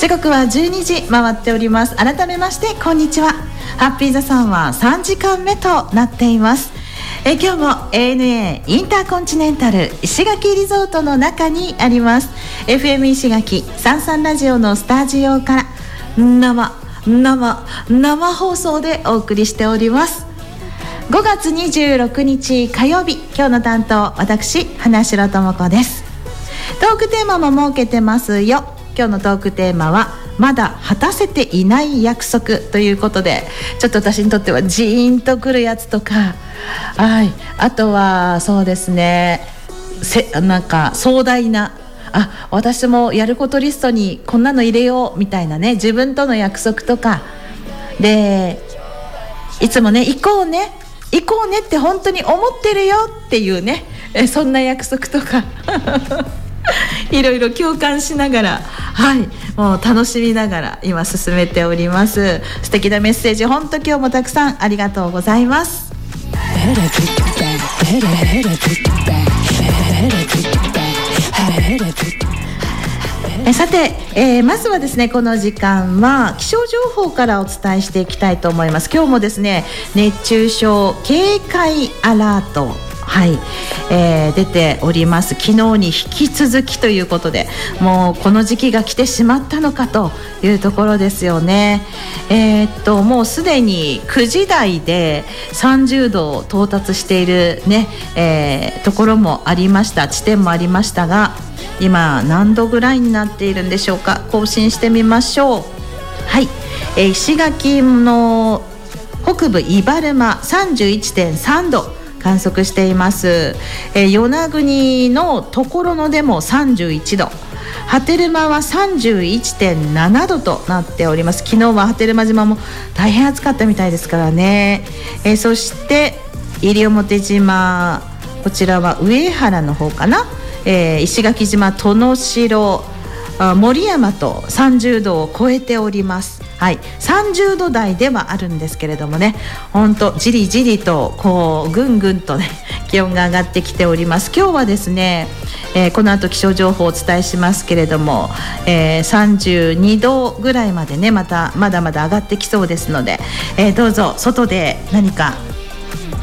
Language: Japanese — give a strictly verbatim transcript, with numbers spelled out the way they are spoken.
時刻はじゅうにじ回っております。改めましてこんにちは。ハッピーザさんはさんじかんめとなっています。え今日も エーエヌエー インターコンチネンタル石垣リゾートの中にあります エフエム 石垣さんさんラジオのスタジオから生生生放送でお送りしております。ごがつにじゅうろくにち火曜日、今日の担当私花城智子です。トークテーマも設けてますよ。今日のトークテーマはまだ果たせていない約束ということで、ちょっと私にとってはジーンとくるやつとか、はい、あとはそうですね、せなんか壮大な、あ、私もやることリストにこんなの入れようみたいなね、自分との約束とかで、いつもね行こうね行こうねって本当に思ってるよっていうね、えそんな約束とかいろいろ共感しながら、はい、もう楽しみながら今進めております。素敵なメッセージ本当今日もたくさんありがとうございます。えさて、えー、まずはですね、この時間は気象情報からお伝えしていきたいと思います。今日もですね、熱中症警戒アラート、はい、えー、出ております。昨日に引き続きということで、もうこの時期が来てしまったのかというところですよね。えー、っともうすでにくじ台でさんじゅうどを到達しているね、えー、ところもありました。地点もありましたが、今何度ぐらいになっているんでしょうか。更新してみましょう。はい、えー、石垣の北部伊原間 さんじゅういってんさんど観測しています。えー、与那国の所野でもさんじゅういちど、波照間は さんじゅういってんななどとなっております。昨日は波照間島も大変暑かったみたいですからね。えー、そして西表島、こちらは上原の方かな、えー、石垣島殿城、森山とさんじゅうどを超えております。はい、さんじゅうど台ではあるんですけれどもね、ほんとじりじりとこうぐんぐんとね気温が上がってきております。今日はですね、えー、この後気象情報をお伝えしますけれども、えー、さんじゅうにどぐらいまでね、またまだまだ上がってきそうですので、えー、どうぞ外で何か